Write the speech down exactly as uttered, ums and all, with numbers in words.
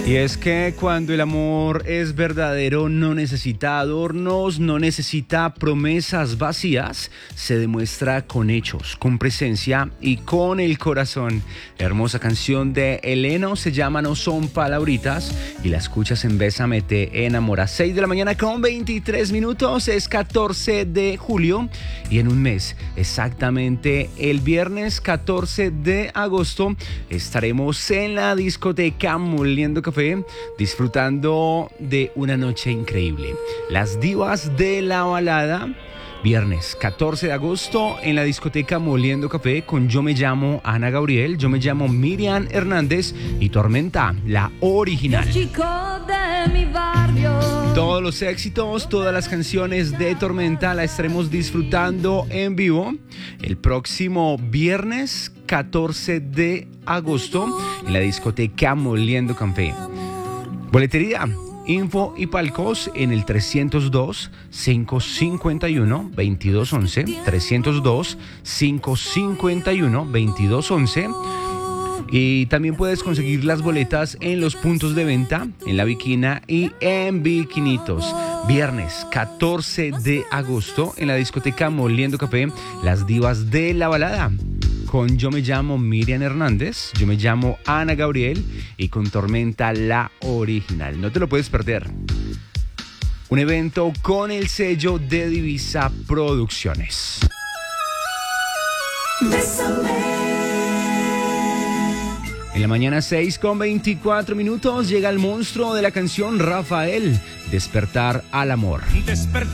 Y es que cuando el amor es verdadero no necesita adornos, no necesita promesas vacías, se demuestra con hechos, con presencia y con el corazón. La hermosa canción de Eleno se llama No son palabritas y la escuchas en Bésame te enamora. seis de la mañana con veintitrés minutos, es catorce de julio y en un mes, exactamente el viernes catorce de agosto, estaremos en la discoteca Moliendo Café disfrutando de una noche increíble. Las divas de la balada, viernes catorce de agosto en la discoteca Moliendo Café con Yo me llamo Ana Gabriel, yo me llamo Miriam Hernández y Tormenta, la original. Chico de mi barrio. Todos los éxitos, todas las canciones de Tormenta la estaremos disfrutando en vivo el próximo viernes catorce de agosto en la discoteca Moliendo Café. Boletería, info y palcos en el trescientos dos, quinientos cincuenta y uno, veintidós once, trescientos dos, quinientos cincuenta y uno, veintidós once. Y también puedes conseguir las boletas en los puntos de venta, en La Viquina y en Viquinitos. Viernes catorce de agosto en la discoteca Moliendo Café, las divas de la balada. Con Yo me llamo Miriam Hernández, yo me llamo Ana Gabriel y con Tormenta, la original. No te lo puedes perder. Un evento con el sello de Divisa Producciones. Bésame. En la mañana seis con veinticuatro minutos llega el monstruo de la canción Rafael, Despertar al Amor. Despertar